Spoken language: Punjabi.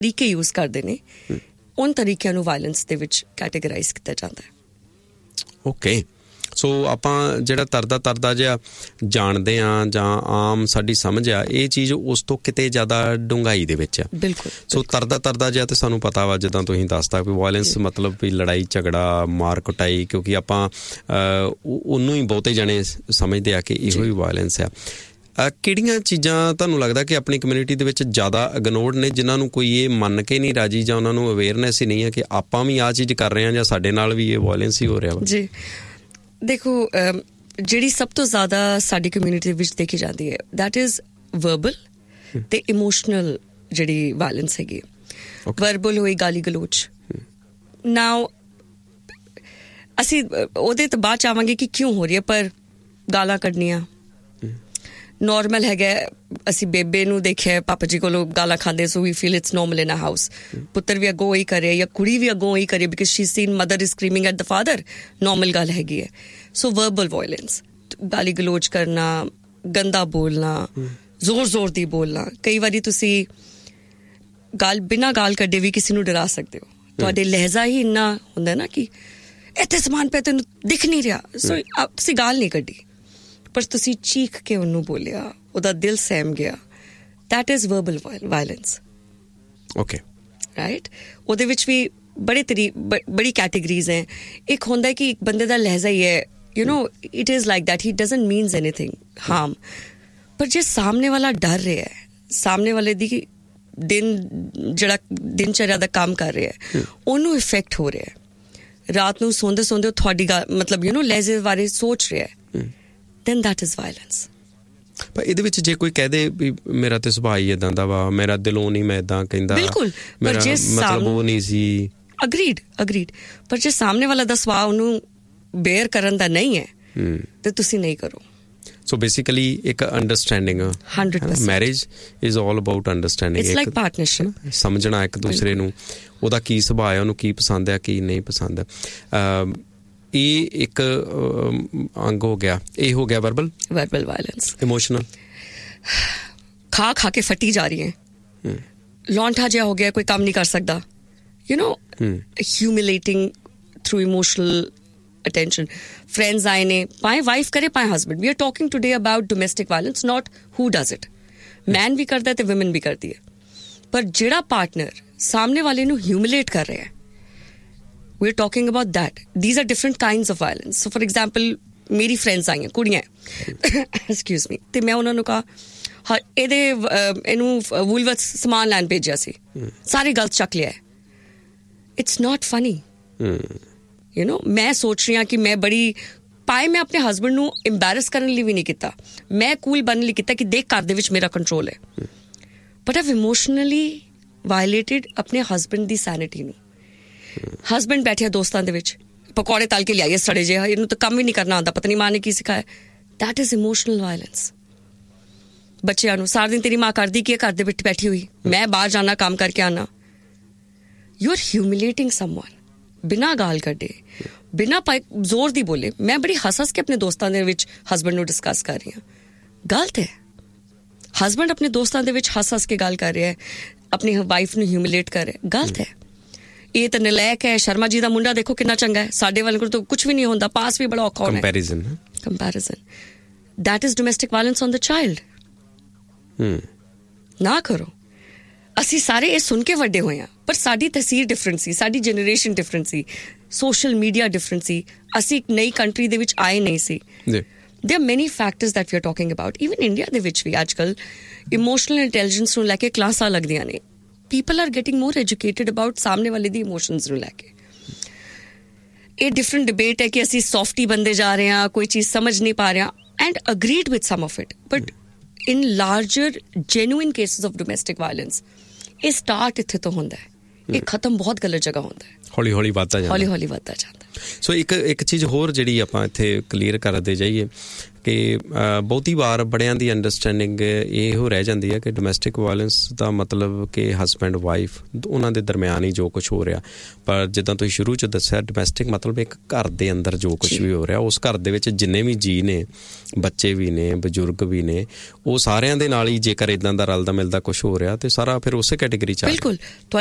ਤਰੀਕੇ ਯੂਜ਼ ਕਰਦੇ ਨੇ ਉਨ ਤਰੀਕਿਆਂ ਨੂੰ ਵਾਇਲੈਂਸ ਦੇ ਵਿੱਚ ਕੈਟੇਗਰਾਈਜ਼ ਕੀਤਾ ਜਾਂਦਾ ਹੈ। ਓਕੇ, ਸੋ ਆਪਾਂ ਜਿਹੜਾ ਤਰਦਾ ਜਿਹਾ ਜਾਣਦੇ ਹਾਂ ਜਾਂ ਆਮ ਸਾਡੀ ਸਮਝ ਆ, ਇਹ ਚੀਜ਼ ਉਸ ਤੋਂ ਕਿਤੇ ਜ਼ਿਆਦਾ ਡੂੰਘਾਈ ਦੇ ਵਿੱਚ ਆ। ਬਿਲਕੁਲ। ਸੋ ਤਰਦਾ ਜਿਹਾ ਤੇ ਸਾਨੂੰ ਪਤਾ ਵਾ, ਜਿੱਦਾਂ ਤੁਸੀਂ ਦੱਸਦਾ ਵੀ ਵਾਇਲੈਂਸ ਮਤਲਬ ਵੀ ਲੜਾਈ ਝਗੜਾ ਮਾਰ ਕੁਟਾਈ, ਕਿਉਂਕਿ ਆਪਾਂ ਉਹਨੂੰ ਹੀ ਬਹੁਤੇ ਜਾਣੇ ਸਮਝਦੇ ਆ ਕਿ ਇਹੋ ਹੀ ਵਾਇਲੈਂਸ ਆ। ਕਿਹੜੀਆਂ ਚੀਜ਼ਾਂ ਤੁਹਾਨੂੰ ਲੱਗਦਾ ਕਿ ਆਪਣੀ ਕਮਿਊਨਿਟੀ ਦੇ ਵਿੱਚ ਜ਼ਿਆਦਾ ਇਗਨੋਰਡ ਨੇ, ਜਿਨ੍ਹਾਂ ਨੂੰ ਕੋਈ ਇਹ ਮੰਨ ਕੇ ਨਹੀਂ ਰਾਜੀ ਜਾਂ ਉਹਨਾਂ ਨੂੰ ਅਵੇਅਰਨੈਸ ਹੀ ਨਹੀਂ ਹੈ ਕਿ ਆਪਾਂ ਵੀ ਆਹ ਚੀਜ਼ ਕਰ ਰਹੇ ਹਾਂ ਜਾਂ ਸਾਡੇ ਨਾਲ ਵੀ ਇਹ ਵਾਇਲੈਂਸ ਹੀ ਹੋ ਰਿਹਾ ਵਾ? ਜੀ ਦੇਖੋ, ਜਿਹੜੀ ਸਭ ਤੋਂ ਜ਼ਿਆਦਾ ਸਾਡੀ ਕਮਿਊਨਿਟੀ ਦੇ ਵਿੱਚ ਦੇਖੀ ਜਾਂਦੀ ਹੈ ਦੈਟ ਇਜ਼ ਵਰਬਲ ਤੇ ਇਮੋਸ਼ਨਲ ਜਿਹੜੀ ਵਾਇਲੈਂਸ ਹੈਗੀ। ਵਰਬਲ ਹੋਈ ਗਾਲੀ ਗਲੋਚ। ਨਾਓ ਅਸੀਂ ਉਹਦੇ ਤੋਂ ਬਾਅਦ ਚਾਹਾਂਗੇ ਕਿ ਕਿਉਂ ਹੋ ਰਹੀ ਹੈ, ਪਰ ਗਾਲਾਂ ਕੱਢਣੀਆਂ ਨੋਰਮਲ ਹੈਗਾ। ਅਸੀਂ ਬੇਬੇ ਨੂੰ ਦੇਖਿਆ ਪਾਪਾ ਜੀ ਕੋਲੋਂ ਗਾਲਾਂ ਖਾਂਦੇ, ਸੋ ਵੀ feel it's normal in a house. ਪੁੱਤਰ ਵੀ ਅੱਗੋਂ ਉਹੀ ਕਰੇ ਜਾਂ ਕੁੜੀ ਵੀ ਅੱਗੋਂ ਉਹੀ ਕਰੇ because Shri scene mother is ਸਕਰੀਮਿੰਗ at the father. Normal ਗੱਲ ਹੈਗੀ ਹੈ। ਸੋ ਵਰਬਲ ਵਾਇਲੈਂਸ, ਗਾਲੀ ਗਲੋਚ ਕਰਨਾ, ਗੰਦਾ ਬੋਲਣਾ, ਜ਼ੋਰ ਦੀ ਬੋਲਣਾ। ਕਈ ਵਾਰੀ ਤੁਸੀਂ ਬਿਨਾਂ ਗਾਲ ਕੱਢੇ ਵੀ ਕਿਸੇ ਨੂੰ ਡਰਾ ਸਕਦੇ ਹੋ। ਤੁਹਾਡੇ ਲਹਿਜ਼ਾ ਹੀ ਇੰਨਾ ਹੁੰਦਾ ਨਾ ਕਿ ਇੱਥੇ ਸਮਾਨ ਪਿਆ ਤੈਨੂੰ ਦਿਖ ਨਹੀਂ ਰਿਹਾ, ਸੋ ਤੁਸੀਂ ਗਾਲ ਨਹੀਂ ਕੱਢੀ ਪਰ ਤੁਸੀਂ ਚੀਖ ਕੇ ਉਹਨੂੰ ਬੋਲਿਆ, ਉਹਦਾ ਦਿਲ ਸਹਿਮ ਗਿਆ। That is verbal violence. Okay, right. ਉਹਦੇ ਵਿੱਚ ਵੀ ਬੜੀ ਕੈਟੇਗਰੀਜ਼ ਹੈ। ਇੱਕ ਹੁੰਦਾ ਕਿ ਇੱਕ ਬੰਦੇ ਦਾ ਲਹਿਜ਼ਾ ਹੀ ਹੈ, you know it is like that, he doesn't means anything ਹਾਰਮ, ਪਰ ਜੇ ਸਾਹਮਣੇ ਵਾਲਾ ਡਰ ਰਿਹਾ ਹੈ, ਸਾਹਮਣੇ ਵਾਲੇ ਦੀ ਦਿਨਚਰਿਆ ਦਾ ਕੰਮ ਕਰ ਰਿਹਾ ਹੈ, ਉਹਨੂੰ ਇਫੈਕਟ ਹੋ ਰਿਹਾ ਹੈ, ਰਾਤ ਨੂੰ ਸੌਂਦੇ ਉਹ ਤੁਹਾਡੀ ਮਤਲਬ ਯੂ ਨੋ ਲਹਿਜ਼ੇ ਬਾਰੇ ਸੋਚ ਰਿਹਾ ਹੈ, then that is violence। ਪਰ ਇਹਦੇ ਵਿੱਚ ਜੇ ਕੋਈ ਕਹਦੇ ਵੀ ਮੇਰਾ ਤੇ ਸੁਭਾਅ ਹੀ ਏਦਾਂ ਦਾ ਵਾ, ਮੇਰਾ ਦਿਲੋਂ ਨਹੀਂ ਮੈਂ ਏਦਾਂ ਕਹਿੰਦਾ, ਬਿਲਕੁਲ, ਪਰ ਜੇ ਮਤਲਬ ਉਹ ਨਹੀਂ ਸੀ। ਅਗਰੀਡ ਪਰ ਜੇ ਸਾਹਮਣੇ ਵਾਲਾ ਦਾ ਸੁਭਾਅ ਉਹਨੂੰ ਬੇਅਰ ਕਰਨ ਦਾ ਨਹੀਂ ਹੈ ਤੇ ਤੁਸੀਂ ਨਹੀਂ ਕਰੋ। ਸੋ ਬੇਸਿਕਲੀ ਇੱਕ understanding 100%। Marriage is all about understanding. It's like partnership, ਸਮਝਣਾ ਇੱਕ ਦੂਸਰੇ ਨੂੰ, ਉਹਦਾ ਕੀ ਸੁਭਾਅ ਹੈ, ਉਹਨੂੰ ਕੀ ਪਸੰਦ ਹੈ ਕੀ ਨਹੀਂ ਪਸੰਦ ਹੈ। ਇਹ ਇੱਕ ਅੰਗ ਹੋ ਗਿਆ। ਇਹ ਹੋ ਗਿਆ ਵਰਬਲ ਵਾਇਲੈਂਸ। ਇਮੋਸ਼ਨਲ, ਖਾ ਕੇ ਫੱਟੀ ਜਾ ਰਹੀ ਹੈ, ਲੌਂਠਾ ਜਿਹਾ ਹੋ ਗਿਆ, ਕੋਈ ਕੰਮ ਨਹੀਂ ਕਰ ਸਕਦਾ, you know ਹਿਊਮਿਲੇਟਿੰਗ through emotional attention। friends ਆਏ ਨੇ, ਭਾਵੇਂ ਵਾਈਫ ਕਰੇ ਭਾਵੇਂ husband. We R talking today about domestic violence, not who does it. ਮੈਨ ਵੀ ਕਰਦਾ ਤੇ ਵਿਮਨ ਵੀ ਕਰਦੀ ਹੈ, ਪਰ ਜਿਹੜਾ ਪਾਰਟਨਰ ਸਾਹਮਣੇ ਵਾਲੇ ਨੂੰ ਹਿਊਮਿਲੇਟ ਕਰ ਰਿਹਾ ਹੈ, we are talking about that. These are different kinds of violence. So for example, ਮੇਰੀ ਫਰੈਂਡਸ ਆਈਆਂ ਕੁੜੀਆਂ ਐਕਸਕਿਊਜ਼ ਮੀ, ਤੇ ਮੈਂ ਉਹਨਾਂ ਨੂੰ ਕਹਾ ਇਹਨੂੰ ਵੂਲਵਰਥ ਸਮਾਨ ਲੈਣ ਭੇਜਿਆ ਸੀ, ਸਾਰੀ ਗਲਤ ਚੱਕ ਲਿਆ। It's not funny, you know. ਮੈਂ ਸੋਚ ਰਹੀ ਹਾਂ ਕਿ ਮੈਂ ਮੈਂ ਆਪਣੇ ਹਸਬੈਂਡ ਨੂੰ ਇੰਬੈਰਸ ਕਰਨ ਲਈ ਵੀ ਨਹੀਂ ਕੀਤਾ, ਮੈਂ ਕੂਲ ਬਣਨ ਲਈ ਕੀਤਾ ਕਿ ਦੇਖ ਘਰ ਦੇ ਵਿੱਚ ਮੇਰਾ ਕੰਟਰੋਲ ਹੈ, ਬਟ ਆਈਵ ਇਮੋਸ਼ਨਲੀ ਵਾਇਲੇਟਿਡ ਆਪਣੇ ਹਸਬੈਂਡ ਦੀ ਸੈਨਿਟੀ ਨੂੰ। ਹਸਬੈਂਡ ਬੈਠਿਆ ਦੋਸਤਾਂ ਦੇ ਵਿੱਚ, ਪਕੌੜੇ ਤਲ ਕੇ ਲਿਆਈਏ ਸੜੇ ਜਿਹੇ, ਇਹਨੂੰ ਤਾਂ ਕੰਮ ਵੀ ਨਹੀਂ ਕਰਨਾ ਆਉਂਦਾ, ਪਤਾ ਨਹੀਂ ਮਾਂ ਨੇ ਕੀ ਸਿਖਾਇਆ। That is emotional violence. ਬੱਚਿਆਂ ਨੂੰ ਸਾਰਾ ਦਿਨ ਤੇਰੀ ਮਾਂ ਕਰਦੀ ਕੀ ਹੈ, ਘਰ ਦੇ ਵਿੱਚ ਬੈਠੀ ਹੋਈ, ਮੈਂ ਬਾਹਰ ਜਾਣਾ ਕੰਮ ਕਰਕੇ ਆਉਣਾ। ਯੂ ਆਰ ਹਿਊਮਿਲੇਟਿੰਗ ਸਮਵਨ ਬਿਨਾਂ ਗਾਲ ਕੱਢੇ, ਬਿਨਾਂ ਜ਼ੋਰ ਦੀ ਬੋਲੇ। ਮੈਂ ਬੜੀ ਹੱਸ ਕੇ ਆਪਣੇ ਦੋਸਤਾਂ ਦੇ ਵਿੱਚ ਹਸਬੈਂਡ ਨੂੰ ਡਿਸਕਸ ਕਰ ਰਹੀ ਹਾਂ, ਗਲਤ ਹੈ। ਹਸਬੈਂਡ ਆਪਣੇ ਦੋਸਤਾਂ ਦੇ ਵਿੱਚ ਹੱਸ ਕੇ ਗੱਲ ਕਰ ਰਿਹਾ ਹੈ, ਆਪਣੀ ਵਾਈਫ ਨੂੰ ਹਿਊਮਿਲੇਟ ਕਰ ਰਿਹਾ, ਗਲਤ ਹੈ। ਇਹ ਤਾਂ ਨਲਾਇਕ ਹੈ। ਸ਼ਰਮਾ ਜੀ ਦਾ ਮੁੰਡਾ ਦੇਖੋ ਕਿੰਨਾ ਚੰਗਾ ਹੈ, ਸਾਡੇ ਵਾਲੇ ਕੋਲ ਤਾਂ ਕੁਝ ਵੀ ਨਹੀਂ ਹੁੰਦਾ, ਪਾਸ ਵੀ ਬੜਾ ਔਖਾ ਹੋਣਾ। Comparison that is domestic violence on the child. ਨਾ ਕਰੋ। ਅਸੀਂ ਸਾਰੇ ਇਹ ਸੁਣ ਕੇ ਵੱਡੇ ਹੋਏ ਹਾਂ, ਪਰ ਸਾਡੀ ਤਸਵੀਰ ਡਿਫਰੈਂਟ ਸੀ, ਸਾਡੀ ਜਨਰੇਸ਼ਨ ਡਿਫਰੈਂਟ ਸੀ, ਸੋਸ਼ਲ ਮੀਡੀਆ ਡਿਫਰੈਂਟ ਸੀ, ਅਸੀਂ ਇੱਕ ਨਈ ਕੰਟਰੀ ਦੇ ਵਿੱਚ ਆਏ ਨਹੀਂ ਸੀ। There are many factors that we are talking about. Even India ਦੇ ਵਿੱਚ ਵੀ ਅੱਜ ਕੱਲ੍ਹ ਇਮੋਸ਼ਨਲ ਇੰਟੈਲੀਜੈਂਸ ਨੂੰ ਲੈ ਕੇ ਕਲਾਸਾਂ ਲੱਗਦੀਆਂ ਨੇ। People are getting more educated about ਸਾਹਮਣੇ ਵਾਲੇ ਦੀ ਇਮੋਸ਼ਨਸ ਨੂੰ ਲੈ ਕੇ। ਇਹ ਡਿਫਰੈਂਟ ਡਿਬੇਟ ਹੈ ਕਿ ਅਸੀਂ ਸੌਫਟੀ ਬੰਦੇ ਜਾ ਰਹੇ ਹਾਂ, ਕੋਈ ਚੀਜ਼ ਸਮਝ ਨਹੀਂ ਪਾ ਰਿਹਾ, and agreed with some of it, but in larger genuine cases of domestic violence ਇਹ ਸਟਾਰਟ ਇੱਥੇ ਤੋਂ ਹੁੰਦਾ ਹੈ, ਇਹ ਖਤਮ ਬਹੁਤ ਗਲਤ ਜਗ੍ਹਾ ਹੁੰਦਾ ਹੈ। ਹੌਲੀ ਹੌਲੀ ਵੱਧਦਾ ਜਾਂਦਾ। ਸੋ ਇੱਕ ਚੀਜ਼ ਹੋਰ ਜਿਹੜੀ ਆਪਾਂ ਇੱਥੇ ਕਲੀਅਰ ਕਰਦੇ ਜਾਈਏ ਕਿ ਬਹੁਤੀ ਵਾਰ ਬੜਿਆਂ ਦੀ ਅੰਡਰਸਟੈਂਡਿੰਗ ਇਹੋ ਰਹਿ ਜਾਂਦੀ ਹੈ ਕਿ ਡੋਮੈਸਟਿਕ ਵਾਇਲੈਂਸ ਦਾ ਮਤਲਬ ਕਿ ਹਸਬੈਂਡ ਵਾਈਫ ਉਹਨਾਂ ਦੇ ਦਰਮਿਆਨ ਹੀ ਜੋ ਕੁਛ ਹੋ ਰਿਹਾ, ਪਰ ਜਿੱਦਾਂ ਤੁਸੀਂ ਸ਼ੁਰੂ 'ਚ ਦੱਸਿਆ ਡੋਮੈਸਟਿਕ ਮਤਲਬ ਇੱਕ ਘਰ ਦੇ ਅੰਦਰ ਜੋ ਕੁਛ ਵੀ ਹੋ ਰਿਹਾ, ਉਸ ਘਰ ਦੇ ਵਿੱਚ ਜਿੰਨੇ ਵੀ ਜੀਅ ਨੇ, ਬੱਚੇ ਵੀ ਨੇ, ਬਜ਼ੁਰਗ ਵੀ ਨੇ, ਉਹ ਸਾਰਿਆਂ ਦੇ ਨਾਲ ਹੀ ਜੇਕਰ ਇੱਦਾਂ ਦਾ ਰਲਦਾ ਮਿਲਦਾ ਕੁਛ ਹੋ ਰਿਹਾ ਤੇ ਸਾਰਾ ਫਿਰ ਉਸੇ ਕੈਟੇਗਰੀ 'ਚ ਆ। ਬਿਲਕੁਲ।